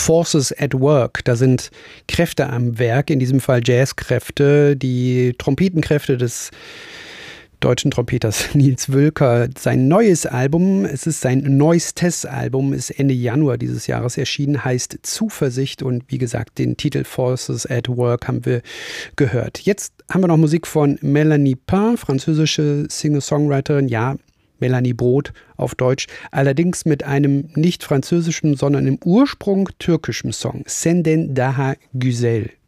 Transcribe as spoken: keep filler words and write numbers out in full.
Forces at Work. Da sind Kräfte am Werk, in diesem Fall Jazzkräfte, die Trompetenkräfte des deutschen Trompeters Nils Wülker. Sein neues Album, es ist sein neuestes Album, ist Ende Januar dieses Jahres erschienen, heißt Zuversicht und wie gesagt, den Titel Forces at Work haben wir gehört. Jetzt haben wir noch Musik von Melanie Pain, französische Singer-Songwriterin, ja, Melanie Brot auf Deutsch, allerdings mit einem nicht französischen, sondern im Ursprung türkischen Song, Senden Daha Güzel.